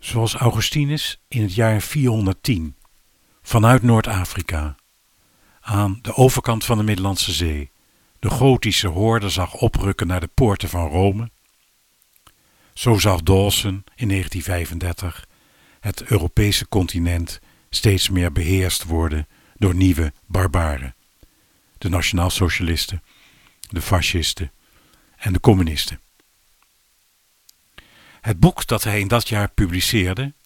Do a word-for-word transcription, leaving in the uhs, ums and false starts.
Zoals Augustinus in het jaar vierhonderdtien, vanuit Noord-Afrika, aan de overkant van de Middellandse Zee, de gotische horde zag oprukken naar de poorten van Rome, zo zag Dawson in negentien vijfendertig het Europese continent steeds meer beheerst worden door nieuwe barbaren, de nationaalsocialisten, de fascisten en de communisten. Het boek dat hij in dat jaar publiceerde